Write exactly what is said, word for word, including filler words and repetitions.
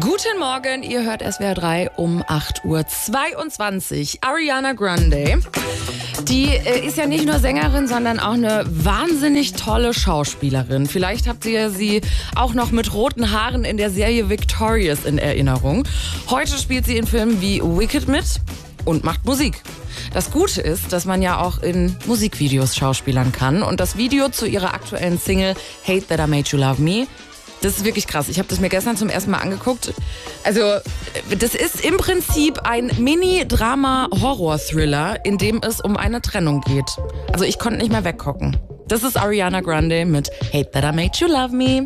Guten Morgen, ihr hört S W R drei um acht Uhr zweiundzwanzig. Ariana Grande, die äh, ist ja nicht nur Sängerin, sondern auch eine wahnsinnig tolle Schauspielerin. Vielleicht habt ihr sie auch noch mit roten Haaren in der Serie Victorious in Erinnerung. Heute spielt sie in Filmen wie Wicked mit und macht Musik. Das Gute ist, dass man ja auch in Musikvideos schauspielern kann. Und das Video zu ihrer aktuellen Single Hate That I Made You Love Me, das ist wirklich krass. Ich habe das mir gestern zum ersten Mal angeguckt. Also, das ist im Prinzip ein Mini-Drama-Horror-Thriller, in dem es um eine Trennung geht. Also, ich konnte nicht mehr weggucken. Das ist Ariana Grande mit Hate That I Made You Love Me.